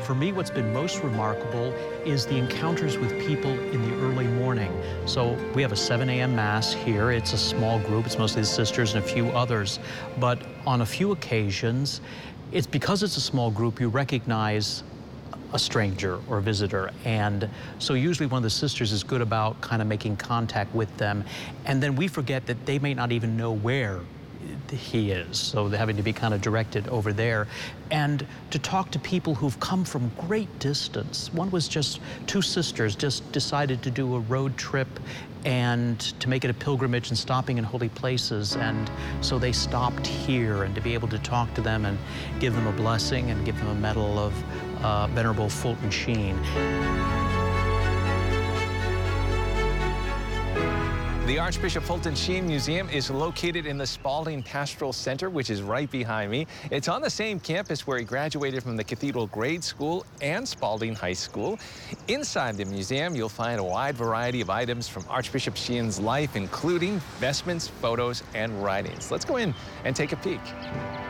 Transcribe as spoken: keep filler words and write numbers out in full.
For me, what's been most remarkable is the encounters with people in the early morning. So we have a seven A M Mass here. It's a small group. It's mostly the sisters and a few others. But on a few occasions, it's because it's a small group, you recognize a stranger or a visitor. And so usually one of the sisters is good about kind of making contact with them. And then we forget that they may not even know where he is, so they're having to be kind of directed over there. And to talk to people who've come from great distance. One was just two sisters just decided to do a road trip and to make it a pilgrimage and stopping in holy places. And so they stopped here, and to be able to talk to them and give them a blessing and give them a medal of uh, Venerable Fulton Sheen. The Archbishop Fulton Sheen Museum is located in the Spalding Pastoral Center, which is right behind me. It's on the same campus where he graduated from the Cathedral Grade School and Spalding High School. Inside the museum, you'll find a wide variety of items from Archbishop Sheen's life, including vestments, photos, and writings. Let's go in and take a peek.